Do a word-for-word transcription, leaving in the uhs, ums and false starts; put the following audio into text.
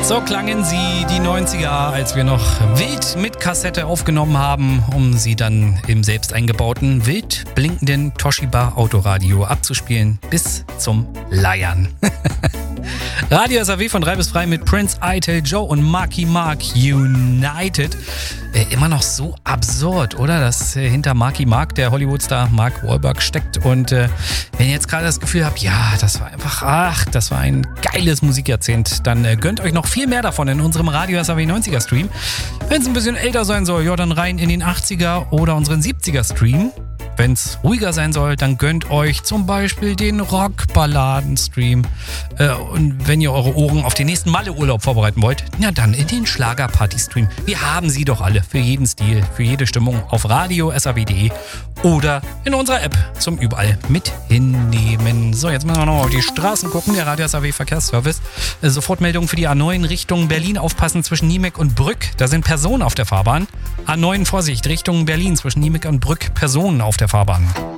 So klangen sie, die neunziger, als wir noch wild mit Kassette aufgenommen haben, um sie dann im selbst eingebauten, wild blinkenden Toshiba Autoradio abzuspielen bis zum Leiern. Radio S A W von drei bis frei mit Prince, Itel, Joe und Marky Mark United. Äh, immer noch so absurd, oder? Dass äh, hinter Marky Mark der Hollywoodstar Mark Wahlberg steckt. Und äh, wenn ihr jetzt gerade das Gefühl habt, ja, das war einfach, ach, das war ein geiles Musikjahrzehnt, dann äh, gönnt euch noch viel mehr davon in unserem Radio S A W neunziger Stream. Wenn es ein bisschen älter sein soll, ja, dann rein in den achtziger oder unseren siebziger Stream. Wenn es ruhiger sein soll, dann gönnt euch zum Beispiel den Rockballaden-Stream. Äh, und wenn ihr eure Ohren auf den nächsten Malle-Urlaub vorbereiten wollt, na dann in den Schlagerparty-Stream. Wir haben sie doch alle, für jeden Stil, für jede Stimmung auf radio s a w punkt d e oder in unserer App zum überall mit hinnehmen. So, jetzt müssen wir noch auf die Straßen gucken. Der Radio S A W Verkehrsservice. Äh, Sofortmeldung für die A neun Richtung Berlin. Aufpassen zwischen Niemek und Brück. Da sind Personen auf der Fahrbahn. A neun Vorsicht Richtung Berlin zwischen Niemek und Brück. Personen auf der Fahrbahn.